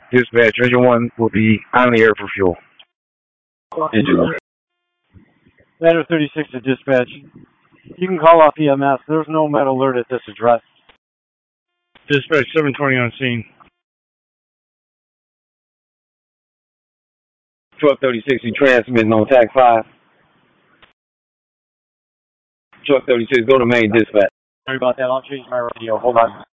Dispatch, Engine 1 will be on the air for fuel. Engine 1. Ladder 36 to dispatch. You can call off EMS. There's no med alert at this address. Dispatch 720 on scene. 1236, you transmitting on TAC 5. 1236, go to main dispatch. Sorry about that. I'll change my radio. Hold on.